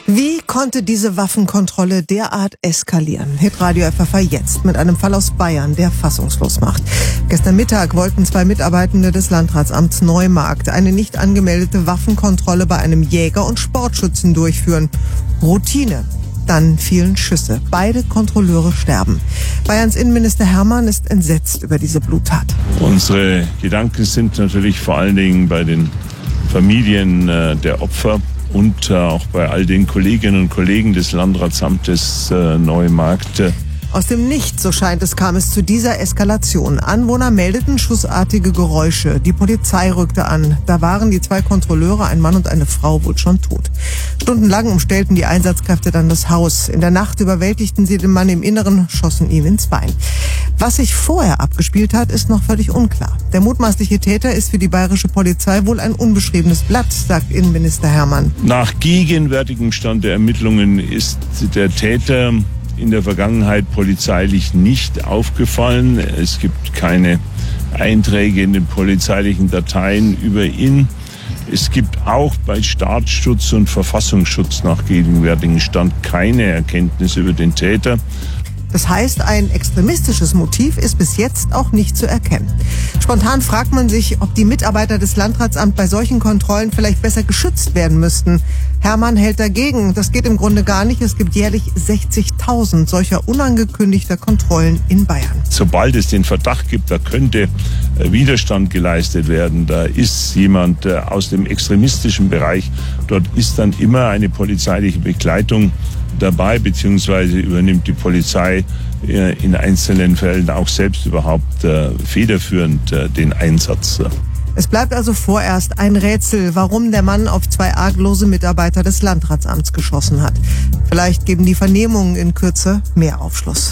Wie konnte diese Waffenkontrolle derart eskalieren? Hitradio FFH jetzt mit einem Fall aus Bayern, der fassungslos macht. Gestern Mittag wollten 2 Mitarbeitende des Landratsamts Neumarkt eine nicht angemeldete Waffenkontrolle bei einem Jäger und Sportschützen durchführen. Routine. Dann fielen Schüsse. Beide Kontrolleure sterben. Bayerns Innenminister Hermann ist entsetzt über diese Bluttat. Unsere Gedanken sind natürlich vor allen Dingen bei den Familien der Opfer und auch bei all den Kolleginnen und Kollegen des Landratsamtes Neumarkt. Aus dem Nichts, so scheint es, kam es zu dieser Eskalation. Anwohner meldeten schussartige Geräusche. Die Polizei rückte an. Da waren die 2 Kontrolleure, ein Mann und eine Frau, wohl schon tot. Stundenlang umstellten die Einsatzkräfte dann das Haus. In der Nacht überwältigten sie den Mann im Inneren, schossen ihm ins Bein. Was sich vorher abgespielt hat, ist noch völlig unklar. Der mutmaßliche Täter ist für die bayerische Polizei wohl ein unbeschriebenes Blatt, sagt Innenminister Hermann. Nach gegenwärtigem Stand der Ermittlungen ist der Täter in der Vergangenheit polizeilich nicht aufgefallen. Es gibt keine Einträge in den polizeilichen Dateien über ihn. Es gibt auch bei Staatsschutz und Verfassungsschutz nach gegenwärtigem Stand keine Erkenntnisse über den Täter. Das heißt, ein extremistisches Motiv ist bis jetzt auch nicht zu erkennen. Spontan fragt man sich, ob die Mitarbeiter des Landratsamts bei solchen Kontrollen vielleicht besser geschützt werden müssten. Hermann hält dagegen. Das geht im Grunde gar nicht. Es gibt jährlich 60.000 solcher unangekündigter Kontrollen in Bayern. Sobald es den Verdacht gibt, da könnte Widerstand geleistet werden, da ist jemand aus dem extremistischen Bereich, dort ist dann immer eine polizeiliche Begleitung dabei, beziehungsweise übernimmt die Polizei in einzelnen Fällen auch selbst überhaupt federführend den Einsatz. Es bleibt also vorerst ein Rätsel, warum der Mann auf 2 arglose Mitarbeiter des Landratsamts geschossen hat. Vielleicht geben die Vernehmungen in Kürze mehr Aufschluss.